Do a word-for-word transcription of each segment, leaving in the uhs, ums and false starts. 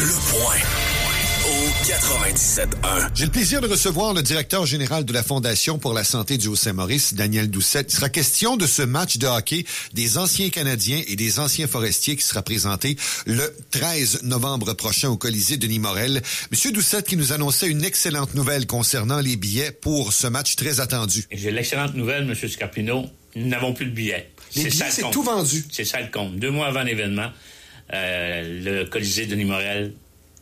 Le Point. Au quatre-vingt-dix-sept un. J'ai le plaisir de recevoir le directeur général de la Fondation pour la santé du Haut-Saint-Maurice, Daniel Doucette. Il sera question de ce match de hockey des anciens Canadiens et des anciens Forestiers qui sera présenté le treize novembre prochain au Colisée Denis Morel. Monsieur Doucette qui nous annonçait une excellente nouvelle concernant les billets pour ce match très attendu. J'ai l'excellente nouvelle, Monsieur Scarpino. Nous n'avons plus de billets. Les c'est billets, ça, c'est compte. tout vendu. C'est ça le compte. Deux mois avant l'événement, euh, le Colisée Denis Morel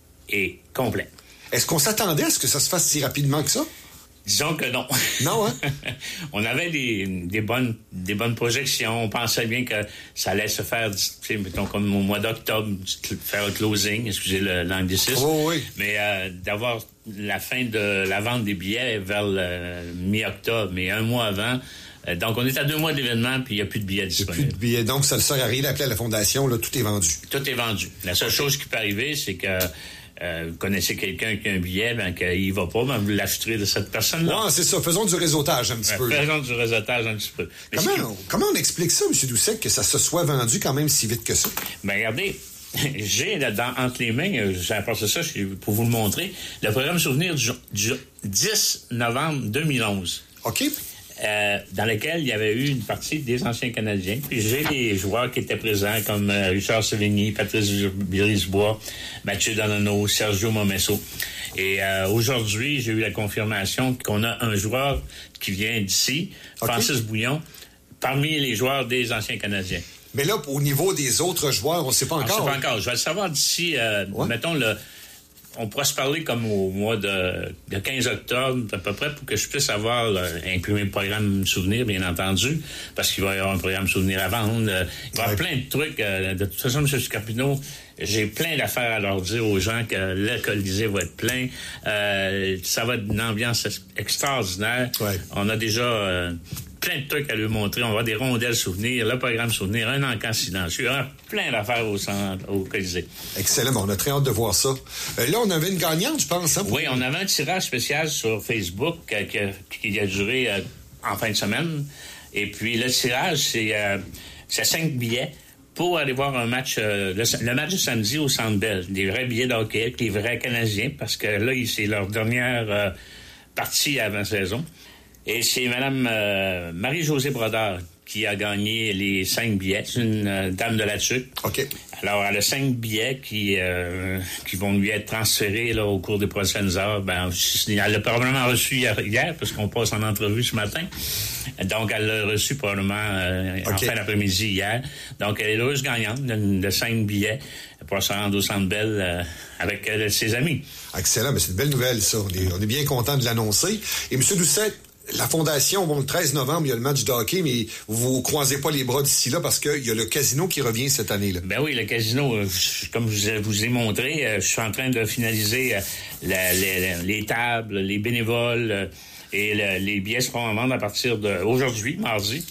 est complet. Est-ce qu'on s'attendait à ce que ça se fasse si rapidement que ça? Disons que non. Non, hein? On avait des, des, bonnes, des bonnes projections. On pensait bien que ça allait se faire, tu sais, mettons, comme au mois d'octobre, faire le closing, excusez le, l'anglicisme. Oh, oui. Mais euh, d'avoir la fin de la vente des billets vers le mi-octobre, mais un mois avant. Euh, donc, on est à deux mois de l'événement, puis il n'y a plus de billets disponibles. Plus de billets. Donc, ça ne sert à rien d'appeler à la Fondation. Là, tout est vendu. Tout est vendu. La seule chose qui peut arriver, c'est que Euh, vous connaissez quelqu'un qui a un billet, ben, qu'il va pas, ben, vous l'acheterez de cette personne-là. Ouais, c'est ça. Faisons du réseautage un petit ouais, peu. Faisons du réseautage un petit peu. Mais comment, qui... on, comment on explique ça, M. Doucette, que ça se soit vendu quand même si vite que ça? Ben, regardez, j'ai là, dans, entre les mains, j'ai apporté ça pour vous le montrer, le programme souvenir du, du dix novembre deux mille onze. OK. Euh, dans lequel il y avait eu une partie des anciens Canadiens. Puis j'ai les joueurs qui étaient présents, comme euh, Richard Sévigny, Patrice Brisebois, Mathieu Donano, Sergio Momesso. Et euh, aujourd'hui, j'ai eu la confirmation qu'on a un joueur qui vient d'ici, okay. Francis Bouillon, parmi les joueurs des anciens Canadiens. Mais là, au niveau des autres joueurs, on ne sait pas encore. On ne sait pas encore. Je vais le savoir d'ici, euh, ouais. mettons, le... On pourra se parler comme au mois de, de quinze octobre, à peu près, pour que je puisse avoir là, imprimé le programme souvenir, bien entendu, parce qu'il va y avoir un programme souvenir à vendre. Il va y avoir ouais. plein de trucs. De toute façon, M. Scarpino, j'ai plein d'affaires à leur dire aux gens que le Colisée va être plein. Euh, ça va être une ambiance extraordinaire. Ouais. On a déjà... Euh, plein de trucs à lui montrer. On va avoir des rondelles souvenirs, le programme souvenir, un encamp silencieux. Il y aura plein d'affaires au centre, au Colisée. Excellent. On a très hâte de voir ça. Euh, là, on avait une gagnante, je pense. Hein, pour... Oui, on avait un tirage spécial sur Facebook euh, qui, a, qui a duré euh, en fin de semaine. Et puis, le tirage, c'est, euh, c'est cinq billets pour aller voir un match, euh, le, le match de samedi au Centre Bell. Des vrais billets de hockey avec les vrais Canadiens, parce que là, c'est leur dernière euh, partie avant-saison. Et c'est Mme euh, Marie-Josée Brodeur qui a gagné les cinq billets. C'est une euh, dame de la Tuque. OK. Alors, elle a cinq billets qui euh, qui vont lui être transférés là, au cours des prochaines heures. Ben, elle l'a probablement reçu hier, hier parce qu'on passe en entrevue ce matin. Donc, elle l'a reçu probablement euh, okay. en fin d'après-midi hier. Donc, elle est l'heureuse gagnante de, de cinq billets pour se rendre au Centre Bell euh, avec euh, ses amis. Excellent. Mais c'est une belle nouvelle, ça. On est, on est bien content de l'annoncer. Et M. Doucette, la Fondation, bon, le treize novembre, il y a le match de hockey, mais vous croisez pas les bras d'ici là parce qu'il y a le casino qui revient cette année-là. Ben oui, le casino, euh, comme je vous ai montré, euh, je suis en train de finaliser euh, la, les, les tables, les bénévoles, euh, et le, les billets seront en vente à partir d'aujourd'hui, mardi.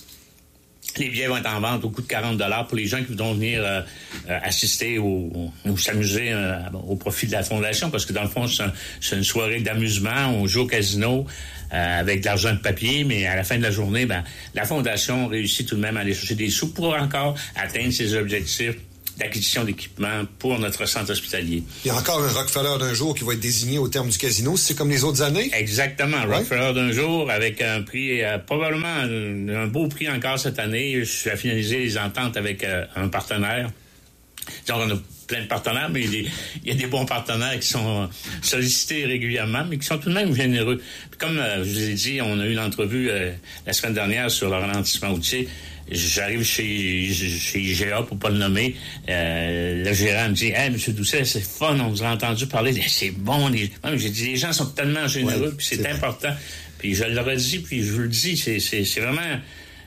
Les billets vont être en vente au coût de quarante dollars pour les gens qui voudront venir euh, euh, assister ou, ou s'amuser euh, au profit de la Fondation, parce que dans le fond, c'est, un, c'est une soirée d'amusement. On joue au casino euh, avec de l'argent de papier, mais à la fin de la journée, ben, la Fondation réussit tout de même à aller chercher des sous pour encore atteindre ses objectifs d'acquisition d'équipements pour notre centre hospitalier. Il y a encore un Rockefeller d'un jour qui va être désigné au terme du casino, c'est comme les autres années? Exactement, ouais. Rockefeller d'un jour avec un prix, euh, probablement un, un beau prix encore cette année. Je suis à finaliser les ententes avec euh, un partenaire. Donc, on a plein de partenaires, mais il y, a des, il y a des bons partenaires qui sont sollicités régulièrement, mais qui sont tout de même généreux. Puis comme euh, je vous ai dit, on a eu l'entrevue euh, la semaine dernière sur le ralentissement routier. J'arrive chez, chez I G A, pour pas le nommer. Euh, le gérant me dit « Hey, M. Doucet, c'est fun, on vous a entendu parler. C'est bon. Les... » J'ai dit « Les gens sont tellement généreux, ouais, puis c'est, c'est important. » Puis je leur ai dit, puis je vous le dis, c'est, c'est, c'est vraiment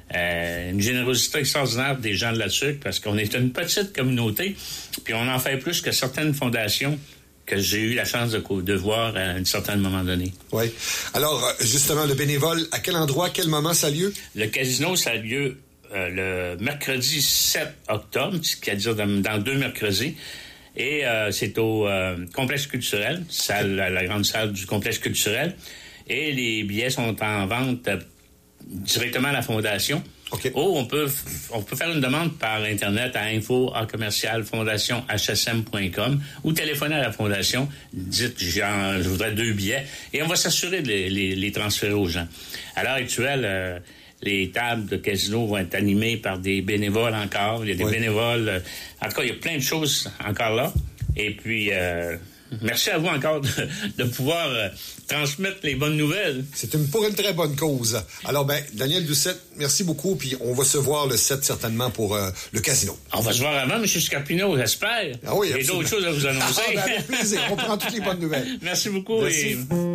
euh, une générosité extraordinaire des gens de la Tuque, parce qu'on est une petite communauté, puis on en fait plus que certaines fondations que j'ai eu la chance de, de voir à un certain moment donné. Oui. Alors, justement, le bénévole, à quel endroit, à quel moment ça a lieu? Le casino, ça a lieu Euh, le mercredi sept octobre, c'est-à-dire dans, dans deux mercredis. Et euh, c'est au euh, complexe culturel, salle, la, la grande salle du complexe culturel. Et les billets sont en vente directement à la Fondation. Okay. Ou on peut, on peut faire une demande par Internet à info à commercial fondation h s m point com ou téléphoner à la Fondation, dites genre, je voudrais deux billets, et on va s'assurer de les, les, les transférer aux gens. À l'heure actuelle, euh, les tables de casino vont être animées par des bénévoles encore. Il y a des oui. bénévoles. Euh, en tout cas, il y a plein de choses encore là. Et puis, euh, merci à vous encore de, de pouvoir euh, transmettre les bonnes nouvelles. C'est une, pour une très bonne cause. Alors, ben, Daniel Doucette, merci beaucoup. Puis on va se voir le sept certainement pour euh, le casino. On va se voir avant, M. Scarpino, j'espère. Ah oui, il y a d'autres choses à vous annoncer. Ah, ben, avec plaisir. On prend toutes les bonnes nouvelles. Merci beaucoup. Merci. Et...